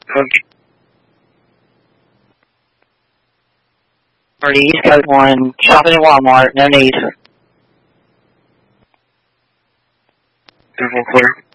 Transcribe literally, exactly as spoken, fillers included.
Okay. For the East Coast one, shopping at Walmart, no need. Clear.